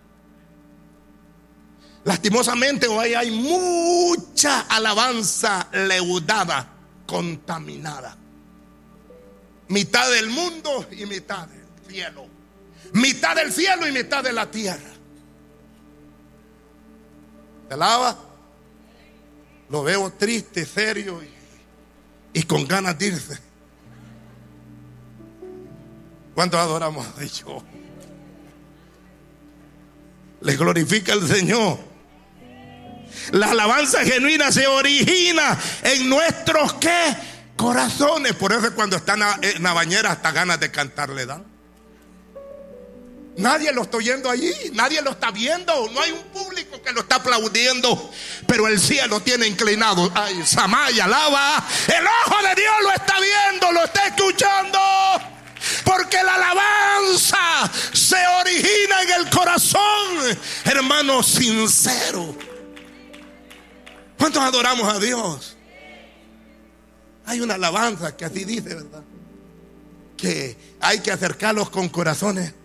Lastimosamente hoy hay mucha alabanza leudada, contaminada. Mitad del mundo y mitad del cielo. Mitad del cielo y mitad de la tierra. ¿Te alaba? Lo veo triste, serio y con ganas de irse. ¿Cuántos adoramos a Dios? Le glorifica al Señor. La alabanza genuina se origina en nuestros ¿qué? Corazones. Por eso cuando están en la bañera hasta ganas de cantar le dan. Nadie lo está oyendo allí, nadie lo está viendo, no hay un público que lo está aplaudiendo, pero el cielo tiene inclinado. Ay, Samaya, alaba. El ojo de Dios lo está viendo, lo está escuchando, porque la alabanza se origina en el corazón, hermano, sincero. ¿Cuántos adoramos a Dios? Hay una alabanza que así dice, ¿verdad? Que hay que acercarlos con corazones.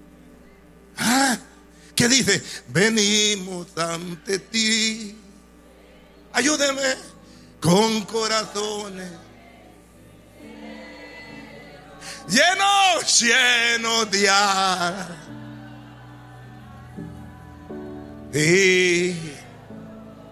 ¿Qué dice? Venimos ante ti. Ayúdeme con corazones llenos de